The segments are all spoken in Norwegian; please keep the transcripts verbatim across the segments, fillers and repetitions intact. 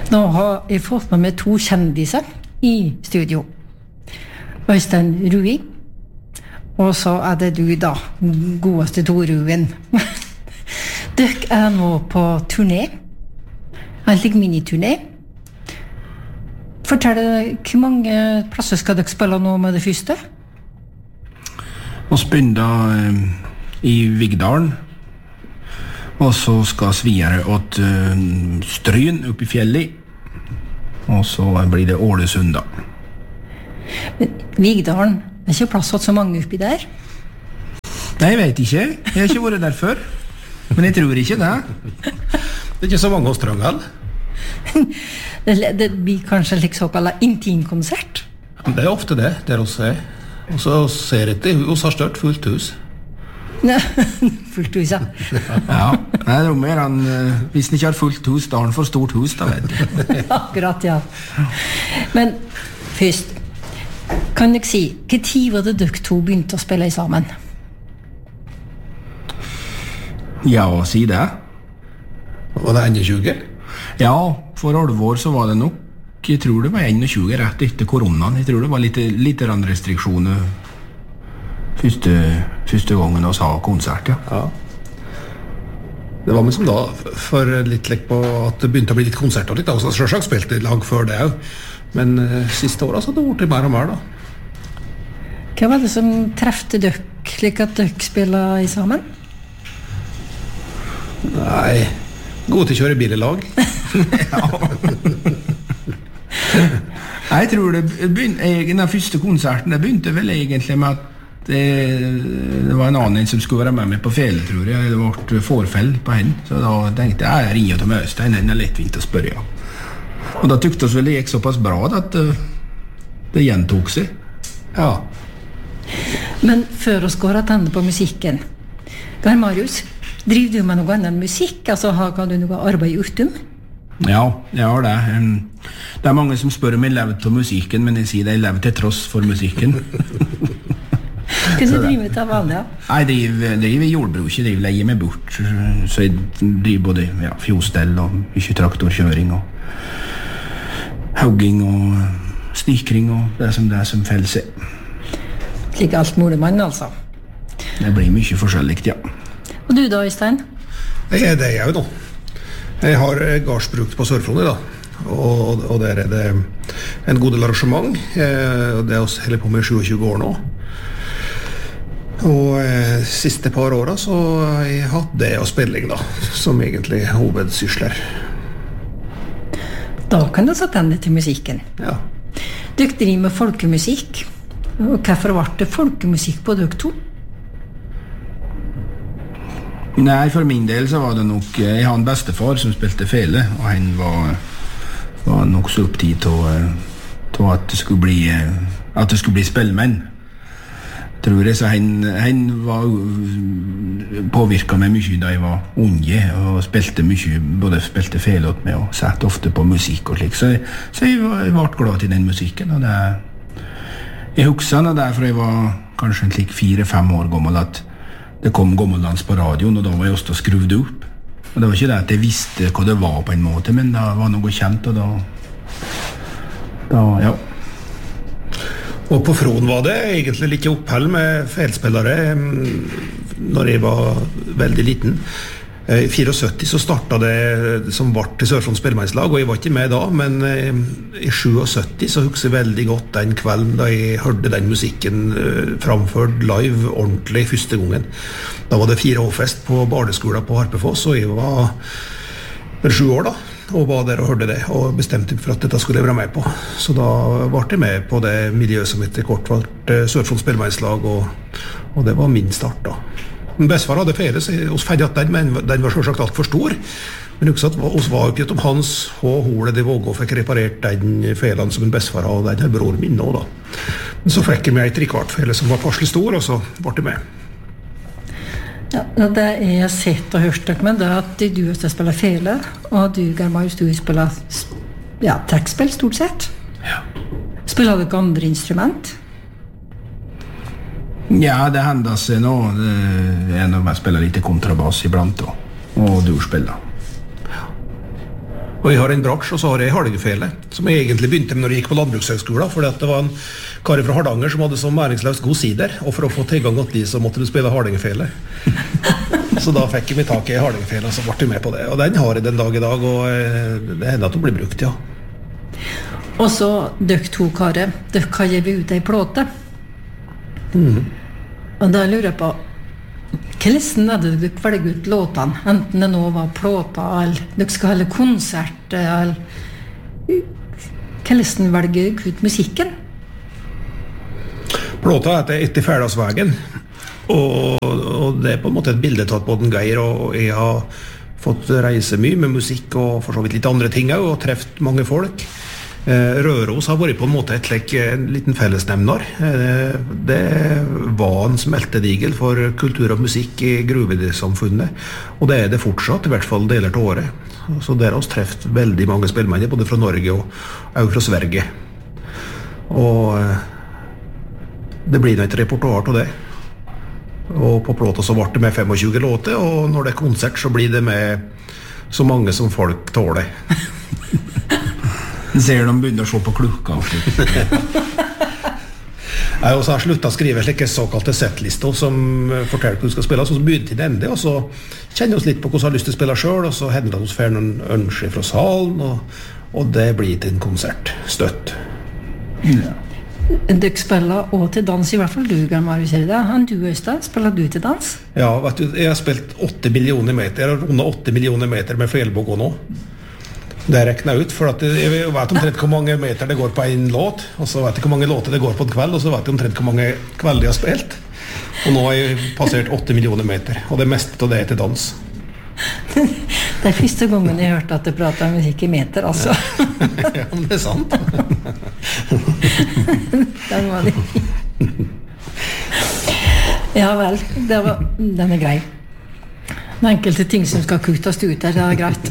Nå har jeg fått med meg to kjendiser i studio. Øystein Rui, og så er det du da, godeste Toruen. Dere er nå på turné, en slik miniturné. Fortell, hvor mange plasser skal dere spille nå med det første? Vi begynner eh, i Vigdalen, og så skal vi videre til uh, Stryn oppe i fjellet, og så blir det Ålesund da. Men Vigdalen, det er ikke plass til så mange oppi der? Nei, jeg vet ikke. Jeg har ikke vært der før. Men jeg tror ikke det. Det er ikke så mange hos Trøngel. det, det blir kanskje en såkalt intimkonsert? Det er ofte det, der hos er. Og så ser jeg ikke, hos har størt fullt hus. Nei, fullt hus, ja. Ja, nei, det er mer han, hvis han ikke har fullt hus, da har han for stort hus, da vet du. Akkurat, ja. Men først, kan dere si, hva tid var det dere to begynte å spille sammen? Ja, si det. Var det tjue? Ja, for alvor så var det nok. Jeg tror det var tjue rett etter koronaen. Jeg tror det var litt, litt restriksjoner første, første gangen vi sa konsert, ja. Ja. Det var med som da, for litt lekk på at det begynte å bli litt konserter litt, da. Så selvsagt spilte lag før det jo. Men uh, siste året så hadde det vært mer og mer, da. Hva var det som trefte dere, slik at dere spiller i sammen? Nei, gode til å kjøre bil i lag. Jeg tror det begynte, den første konserten, det begynte vel egentlig med at det, det var en annen som skulle være med meg på fele, tror jeg. Det var forfell på henne, så da tenkte jeg, jeg ringer til Øystein, den er litt fint å spørre. Og da tykte oss vel det gikk såpass bra at uh, det gjentok seg. Ja. Men før oss går attende på musikken, Gar Marius, driver du med noe annet enn musikk? Altså, har du noe arbeid utom? Ja, jeg har det. Det er mange som spør om jeg lever til musikken, men jeg sier det, jeg lever til tross for musikken. Hva du driver med til vanlig, ja? Jeg driver, driver jordbruk, jeg driver leier meg bort, så jeg driver både ja, fjostell og ikke traktorkjøring og hogging og snikring og det som det er som feller seg. Slik alt molemann, altså? Det blir mye forskjellig, ja. Og du da, Øystein? Jeg er det jeg jo nå. Jeg har gardsbruk på Sørfrondet da, og, og der er det en god del arrangement. Det er oss heller på med tjuesyv år nå. Og eh, siste par årene så har jeg hatt det og spilling da, som egentlig hovedsysler. Da kan du sette henne til musikken. Ja. Dere driver med folkemusikk. Og hvorfor ble det folkemusikk på dere to? Nei, for min del så var det nok jeg har en bestefar som spilte fele, og han var, var nok så opptatt til at det skulle bli at det skulle bli spillmenn, tror jeg. Så han, han var påvirket meg mye da jeg var unge, og spilte mye, både spilte fele åt meg og satt ofte på musikk og slik, så, så jeg, var, jeg ble glad til den musikken, og det jeg husker det der, for jeg var kanskje en slik fire-fem år gammel, at det kom gammeldans på radioen, og da var jeg også skrudd opp. Og det var ikke det at jeg visste hva det var på en måte, men det var noe kjent, og da... da ja. Og på Fron var det egentlig litt oppheld med feilspillere når jeg var veldig liten. I syttifire så startet det som var til Sørfront spillemannslag, og jeg var ikke med da, men i syttisju så husker jeg veldig godt den kvelden da jeg hørte den musikken framført live ordentlig første gangen. Da var det fire årfest på barneskolen på Harpefoss, og jeg var sju år da, og var der og hørte det, og bestemte for at dette skulle jeg være med på. Så da var jeg med på det miljøet som etter kort var Sørfront spillemannslag, og, og det var min start da. Min bestefar hadde fele, så oss ferdig at den, men den var selvsagt alt for stor. Men også at oss var ikke om hans og hole det våget og fikk reparert den felen som en bestefar hadde, og den her bror min nå da. Men så fikk jeg med et trikvart fele som var passelig stor, og så ble jeg med. Ja, det jeg har sett og hørt dere med, det er at du også spiller fele, og du, Gar Marius, du spiller ja, trekkspill stort sett. Ja. Spiller dere andre instrument? Ja, det hender seg nå. Det er når man spiller litt kontrabass iblant, og, og du spiller. Og jeg har en bratsj, og så har jeg hardingfele, som jeg egentlig begynte med når jeg gikk på landbrukshøgskolen, fordi at det var en kar fra Hardanger som hadde som næringsløst god sider, og for å få tilgang til de så måtte du spille hardingfele. Så da fikk jeg meg tak i hardingfele, og så ble jeg med på det. Og den har jeg den dag i dag, og det hender at den blir brukt, ja. Og så døk to karer, døk har givet ut ei plåte. Mm. Og da lurer jeg på, hvordan er det dere velger ut låtene? Enten det nå var plåta, eller dere skal holde konsert, eller hvordan velger dere ut musikken? Plåta heter Etter Færdalsvegen, og, og det er på en måte et bilde tatt på den Geir, og jeg har fått reise mye med musikk og for så vidt litt andre ting også, og treft mange folk. Røros har vært på en måte et slik, en liten fellesnevner. Det var en smeltedigel for kultur og musikk i gruvesamfunnet, og det er det fortsatt, i hvert fall deler til året. Så der har vi treft veldig mange spillmenn, både fra Norge og, og fra Sverige. Og det blir et repertoar til det. Og på plåta så ble det med tjuefem låter, og når det er konsert så blir det med så mange som folk tåler. Ser de begynner å se på klokka og slik. Jeg har også sluttet å skrive slike såkalte setlister som forteller hva du skal spille, så begynner til det ende, og så kjenner vi oss litt på hvordan vi har lyst til å spille selv, og så hender det oss for noen ønsker fra salen, og, og det blir til en konsert støtt. Ja. Dere spiller også til dans, i hvert fall du, Marius, er det? Han du, Øystein, spiller du til dans? Ja, vet du, jeg har spilt åtte millioner meter, jeg har rundet åtte millioner meter med fjellbåg nå. Det er reknet ut, for at jeg vet omtrent hvor mange meter det går på en låt, og så vet jeg hvor mange låter det går på en kveld, og så vet jeg omtrent hvor mange kvelder jeg har spilt. Og nå har jeg passert åtte millioner meter, og det meste av det er til dans. Det er første gangen jeg hørte at du prater om musikk i meter, altså. Ja, men det er sant. Den var det. Ja vel, det var, den er grei. Det er enkelte ting som skal kuttes ut der, det er greit.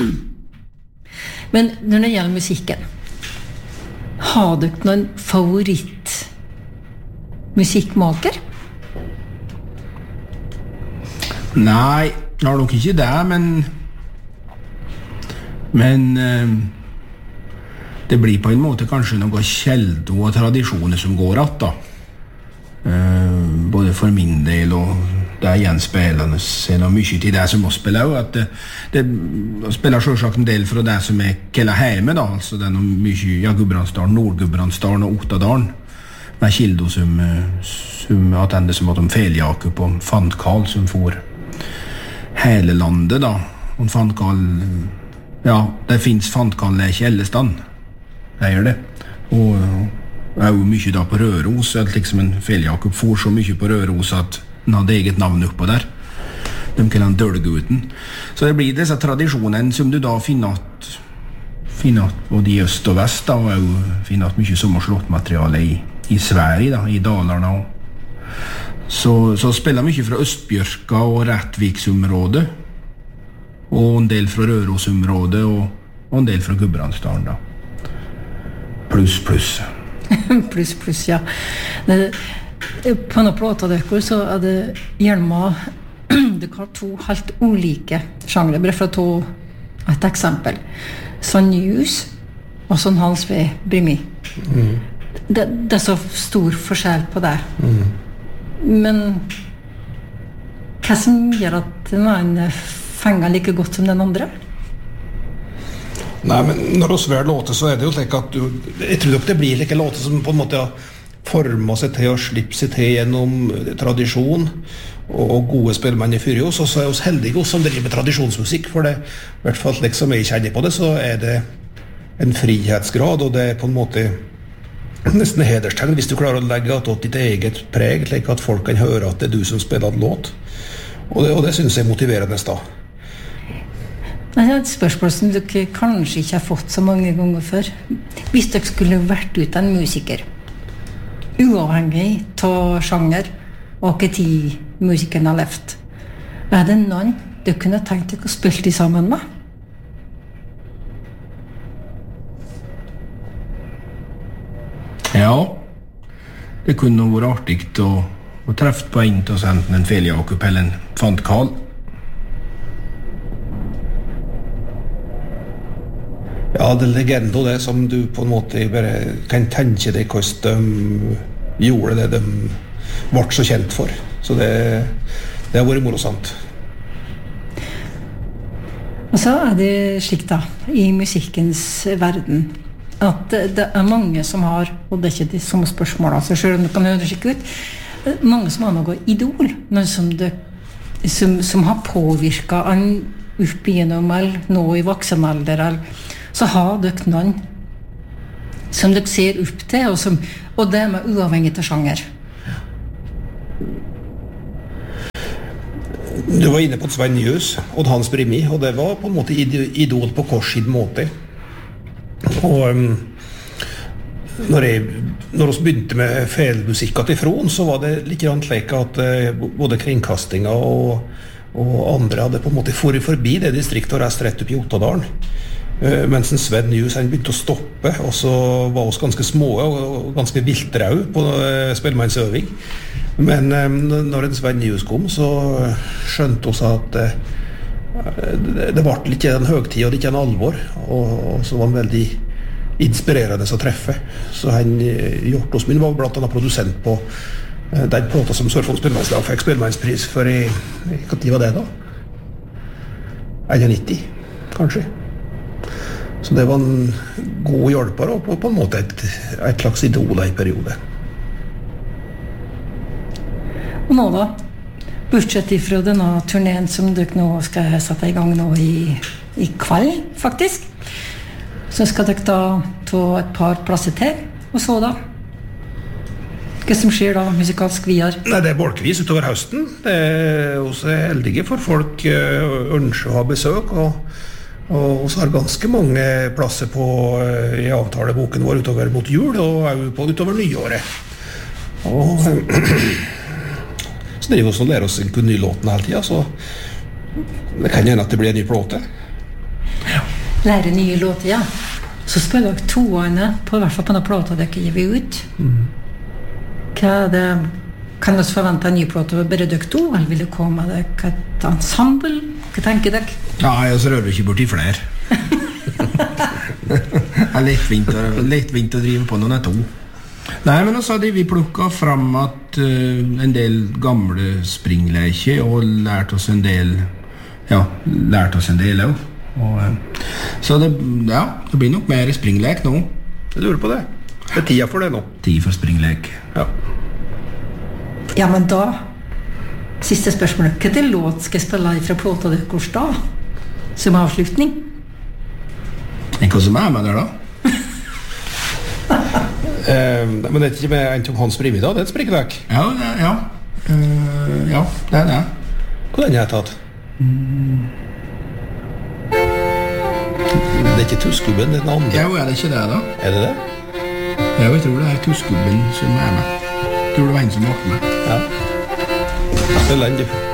Men når det gjelder musikken, har du noen favoritt musikkmaker? Nei, jeg har nok ikke det, men men eh, det blir på en måte kanskje noen kjelder og tradisjoner som går att da. Eh, både for min del og det er gjenspillende er det mye til det som må spille også, at det, det spiller selvsagt en del fra det som er kjella hjemme da, altså det er noe mye, ja, Gudbrandsdalen, Nord-Gudbrandsdalen og Ottadalen med Kildo som, som attende som at de Feljakup og Fantkarl som får hele landet da, og Fantkarl, ja, det finnes Fantkarl i Kjellestand, det gjør det, og det er jo mye da på Røros, at liksom en Feljakup får så mye på Røros at den hadde eget navn oppå der. De kaller han Dølguten. Så det blir disse tradisjonene som du da finner at, finner at både i øst og vest, da, og finner at mye sommerslåttmateriale i, i Sverige, da, i Dalarna. Så, så spiller mye fra Østbjørka og Rättviksområdet, og en del fra Rørosområdet, og, og en del fra Gudbrandsdalen, da. Pluss, pluss. Pluss, pluss, ja. Det, på noen plåter dere så er det gjerne dere har to helt ulike sjangre, bare for å ta et eksempel. Sånn News og sånn Hans V. Brimi. Mm. Det, det er så stor forskjell på det. Mm. Men hva som gjør at den ene fenger like godt som den andre? Nei, men når du sver låter så er det jo slik at du, jeg tror ikke det blir like låter som på en måte har formet seg til å slippe seg til gjennom tradisjon og gode spillmenn i Fyrjos, og så er vi heldige oss som driver tradisjonsmusikk, for det, i hvert fall liksom jeg kjenner på det, så er det en frihetsgrad, og det er på en måte nesten hederstegn hvis du klarer å legge at ditt eget preg, slik at folk kan høre at det er du som spiller en låt, og det, og det synes jeg er motiverende da. Det er et spørsmål som dere kanskje ikke har fått så mange ganger før. Hvis dere skulle vært ut en musiker, uavhengig av sjanger og hva tid musikeren har levd, er det noen du kunne tenkt deg å spille de sammen med? Ja, det kunne vært artig å, å treffe på en til enten en Feljakup eller en Fantkarl. Ja, det er legendo det som du på en måte bare kan tenke deg hvordan de gjorde det de ble så kjent for. Så det, det har vært morosamt. Og så er det slik da, i musikkens verden, at det er mange som har, og det er ikke de samme spørsmålene, så selv om det kan høres ikke ut, mange som har noe idol, men som, det, som, som har påvirket en opp igjennom, eller nå i voksen alder, eller så har dere noen som dere ser opp til, og, som, og det er uavhengig av sjanger. Du var inne på Sven Njus og Hans Brimi, og det var på en måte idol på korsid måte. Og um, når jeg når vi begynte med felmusikka til Fron, så var det litt slik at uh, både kringkastinga og, og andre hadde på en måte foret forbi det distriktet og reist rett opp i Ottadalen. Uh, mens en Sven Njus han begynte å stoppe, og så var oss ganske små og ganske viltrau på uh, spellemannsøving. Men um, når en Sven Njus kom, så skjønte oss at uh, det, det var ikke en høgtid og ikke en alvor, og, og så var han veldig inspirerende å treffe. Så han uh, gjort oss min var blant annet produsent på uh, den plata som Sørfold Spellemannslag fikk spellemannspris for i, hva tid var det da? nittien, kanskje. Så det var en god hjelper og på, på en måte et, et slags idol i periode. Og nå da, bortsett ifra denne turneen som dere nå skal sette i gang nå i, i kveld, faktisk, så skal dere da ta et par plasser til, og så da? Hva som skjer da, musikalsk videre? Nei, det er bolkvis utover høsten. Det er også heldige for folk uh, ønsker å ha besøk, og Og så har ganske mange plasser på uh, i avtaleboken vår utover mot jul og på utover nyåret. Og så driver vi også og lærer oss en ny låten hele tiden, så det kan gjerne at det blir en ny plåte. Ja. Lære nye låter, ja. Så spiller dere toene på, i hvert fall på denne plåta dere gir ut. Mm. Hva er det? Kan vi forvente en ny plåte av bare dere to, eller vil det komme dere et ensemble? Hva tenker dere? Nei, jeg rører ikke bort i flere. Det er lettvint å, lettvint å drive på noen av to. Nei, men også hadde vi plukket fram at uh, en del gamle springleker og lært oss en del, ja, lært oss en del også. Og, uh, så det, ja, det blir nok mer springlek nå. Jeg lurer på det. Det er tida for det nå. Tid for springlek. Ja. Ja, men da siste spørsmål. Hva er det låt skal jeg spille fra plåta deres da? Som avslutning? En hva som er med der da? uh, men det er ikke med en som Hans Brimi da? Det er et springlek? Ja, ja. Uh, ja, det er det. Hva den har jeg tatt? Mm. Det er ikke Tuskubben, det er den andre. Ja, er det ikke det da? Er det det? Ja, jeg tror det er Tuskubben som er med. Jeg tror det var en som var med. Ja. Spill den, du.